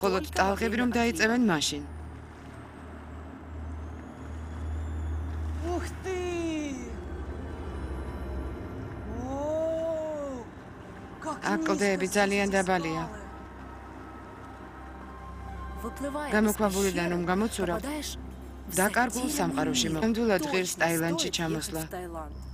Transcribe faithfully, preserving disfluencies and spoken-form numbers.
მხოლოდ ტალღები რომ დაიწევენ მაშინ. Ух ты! О! აქ კლდეები ძალიან დაბალია. გამოქვაბულიდან რომ გამოცურავ, დაკარგულ სამყაროში მოვიდოდ ღირს ტაილანდში ჩამოსვლა.